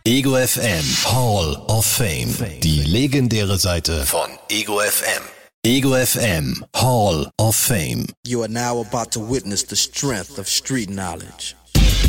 Ego FM Hall of Fame. Die legendäre Seite von Ego FM. Ego FM Hall of Fame. You are now about to witness the strength of street knowledge.